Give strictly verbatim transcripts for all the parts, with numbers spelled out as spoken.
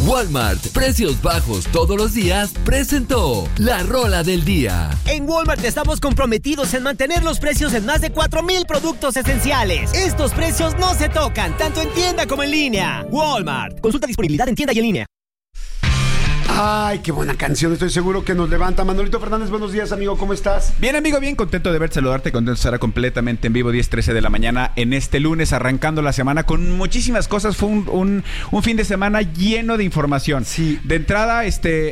Walmart, precios bajos todos los días, presentó la rola del día. En Walmart estamos comprometidos en mantener los precios en más de cuatro mil productos esenciales. Estos precios no se tocan, tanto en tienda como en línea. Walmart. Consulta disponibilidad en tienda y en línea. Ay, qué buena canción, estoy seguro que nos levanta. Manolito Fernández, buenos días, amigo, ¿cómo estás? Bien, amigo, bien contento de verte, saludarte, contento de estar completamente en vivo, diez trece de la mañana en este lunes, arrancando la semana con muchísimas cosas. Fue un, un, un fin de semana lleno de información. Sí. De entrada, este,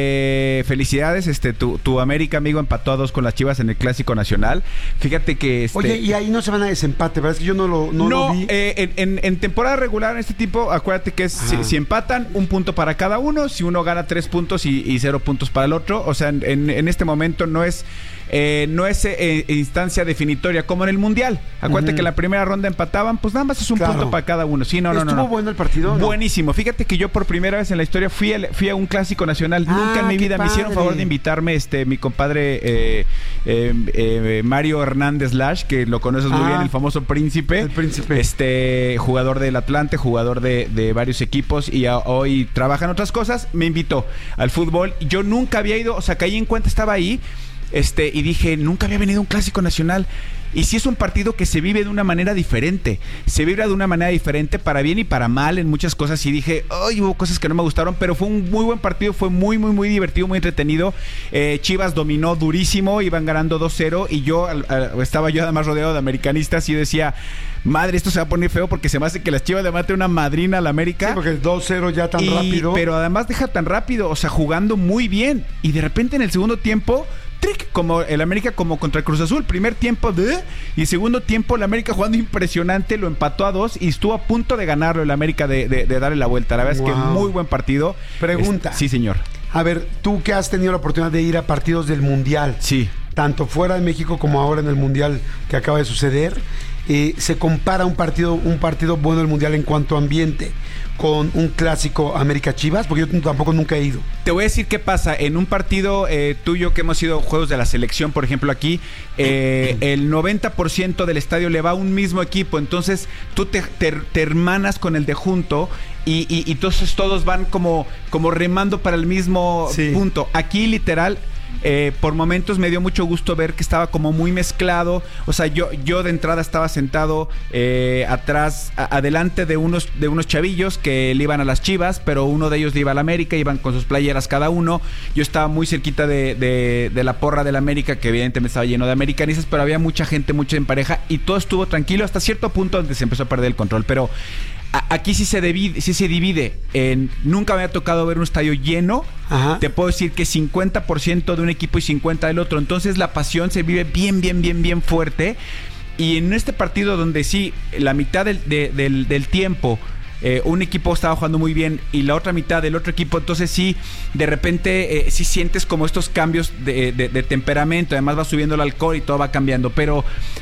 eh, felicidades, este, tu, tu América, amigo, empató a dos con las Chivas en el Clásico Nacional. Fíjate que... Este, Oye, y ahí no se van a desempate, ¿verdad? Es que yo no lo, no no lo vi. Eh, en, en, en temporada regular, en este tipo, acuérdate que es si, si empatan, un punto para cada uno, si uno gana tres puntos y, y cero puntos para el otro. O sea, en, en este momento no es eh, no es eh, instancia definitoria como en el Mundial. Acuérdate uh-huh. que la primera ronda empataban, pues nada más es un claro. punto para cada uno. Sí, no, no, ¿Estuvo no, no. bueno el partido? ¿No? Buenísimo. Fíjate que yo por primera vez en la historia fui a, fui a un Clásico Nacional. Ah, Nunca en mi vida padre. me hicieron favor de invitarme este mi compadre eh, eh, eh, Mario Hernández Lash, que lo conoces muy ah, bien, el famoso Príncipe. El Príncipe. Este, jugador del Atlante, jugador de, de varios equipos y a, hoy trabaja en otras cosas. Me invitó al fútbol. Yo nunca había ido, o sea, caí en cuenta, estaba ahí este y dije, nunca había venido a un Clásico Nacional. Y sí es un partido que se vive de una manera diferente. Se vibra de una manera diferente, para bien y para mal en muchas cosas. Y dije, ay, hubo cosas que no me gustaron, pero fue un muy buen partido. Fue muy, muy, muy divertido, muy entretenido. Eh, Chivas dominó durísimo, iban ganando dos cero. Y yo, al, al, estaba yo además rodeado de americanistas y decía, madre, esto se va a poner feo porque se me hace que las Chivas le maten una madrina a la América. Sí, porque el dos cero ya tan y, rápido. Pero además deja tan rápido, o sea, jugando muy bien. Y de repente en el segundo tiempo... trick, como el América como contra el Cruz Azul, primer tiempo de y segundo tiempo el América jugando impresionante, lo empató a dos y estuvo a punto de ganarlo el América de, de, de darle la vuelta. La verdad wow. es que muy buen partido. Pregunta. Es, sí, señor. A ver, tú que has tenido la oportunidad de ir a partidos del Mundial, sí, tanto fuera de México como ahora en el Mundial que acaba de suceder, eh, se compara un partido, un partido bueno del Mundial en cuanto a ambiente con un clásico América Chivas, porque yo tampoco nunca he ido. Te voy a decir qué pasa. En un partido eh, tuyo que hemos ido juegos de la selección, por ejemplo aquí, eh, el noventa por ciento del estadio le va a un mismo equipo, entonces tú te, te, te hermanas con el de junto y, y, y entonces todos van como, como remando para el mismo sí. punto. Aquí literal... Eh, por momentos me dio mucho gusto ver que estaba como muy mezclado. O sea, yo, yo de entrada estaba sentado eh, atrás, a, adelante de unos, de unos chavillos que le iban a las Chivas, pero uno de ellos le iba a la América, iban con sus playeras cada uno. Yo estaba muy cerquita de, de, de la porra de la América, que evidentemente estaba lleno de americanistas, pero había mucha gente, mucha en pareja, y todo estuvo tranquilo hasta cierto punto donde se empezó a perder el control. Pero aquí sí se divide, sí se divide. En, nunca me ha tocado ver un estadio lleno. Ajá. Te puedo decir que cincuenta por ciento de un equipo y cincuenta por ciento del otro. Entonces la pasión se vive bien, bien, bien, bien fuerte. Y en este partido donde sí, la mitad del, de, del, del tiempo... Eh, un equipo estaba jugando muy bien y la otra mitad del otro equipo, entonces sí, de repente eh, sí sientes como estos cambios de, de, de temperamento, además va subiendo el alcohol y todo va cambiando, pero,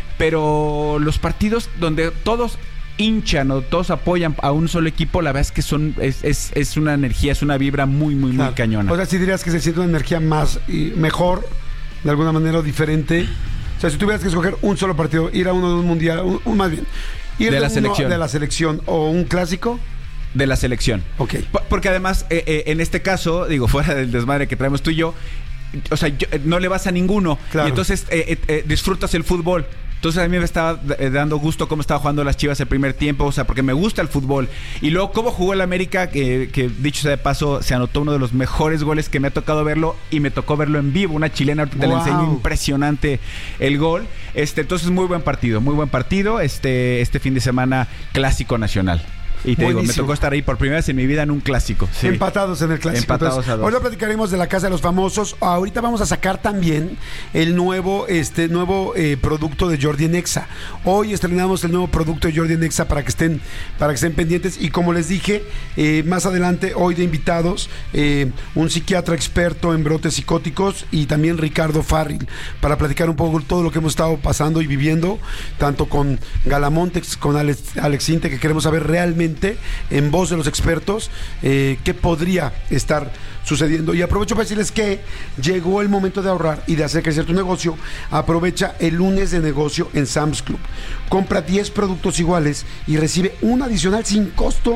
pero los partidos donde todos hinchan o todos apoyan a un solo equipo, la verdad es que son es, es, es una energía, es una vibra muy, muy, claro. muy cañona. O sea, si dirías que se siente una energía más y mejor, de alguna manera diferente. O sea, si tuvieras que escoger un solo partido, ir a uno de un mundial, un, un más bien, ir de la uno selección. de la selección o un clásico. De la selección. Ok. Porque además, eh, eh, en este caso, digo, fuera del desmadre que traemos tú y yo, o sea, yo, no le vas a ninguno. Claro. Y entonces eh, eh, eh, disfrutas el fútbol. Entonces a mí me estaba eh, dando gusto cómo estaba jugando las Chivas el primer tiempo, o sea, porque me gusta el fútbol. Y luego cómo jugó el América, que, que dicho sea de paso, se anotó uno de los mejores goles que me ha tocado verlo, y me tocó verlo en vivo, una chilena, ahorita te wow. la enseño, impresionante el gol. Este, entonces muy buen partido, muy buen partido, este, este fin de semana Clásico Nacional. Y te Buenísimo. digo, me tocó estar ahí por primera vez en mi vida en un clásico. Sí. Empatados en el clásico. Empatados Entonces, a dos. Hoy lo platicaremos de la Casa de los Famosos. Ahorita vamos a sacar también el nuevo, este, nuevo eh, producto de Jordi en Exa. Hoy estrenamos el nuevo producto de Jordi en Exa para que estén, para que estén pendientes. Y como les dije, eh, más adelante, hoy de invitados, eh, un psiquiatra experto en brotes psicóticos y también Ricardo Farril, para platicar un poco todo lo que hemos estado pasando y viviendo, tanto con Galamontex, con Alex, Alex Inte, que queremos saber realmente en voz de los expertos eh, qué podría estar sucediendo. Y aprovecho para decirles que llegó el momento de ahorrar y de hacer crecer tu negocio. Aprovecha el lunes de negocio en Sam's Club. Compra diez productos iguales y recibe un adicional sin costo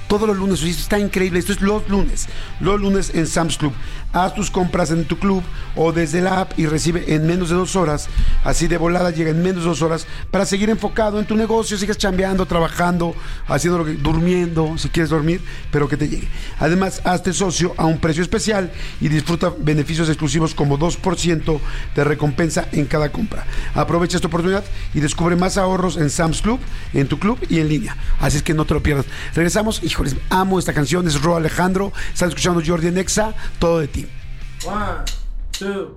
todos los lunes. Esto está increíble. Esto es los lunes. Los lunes en Sam's Club. Haz tus compras en tu club o desde la app y recibe en menos de dos horas. Así de volada llega en menos de dos horas para seguir enfocado en tu negocio. Sigas chambeando, trabajando, haciendo lo que, durmiendo, si quieres dormir, pero que te llegue. Además, hazte socio a un precio especial y disfruta beneficios exclusivos como dos por ciento de recompensa en cada compra. Aprovecha esta oportunidad y descubre más ahorros en Sam's Club, en tu club y en línea. Así es que no te lo pierdas. Regresamos. Híjoles, amo esta canción. Es Ro Alejandro. Están escuchando Jordi en Exa. Todo de ti. One, two.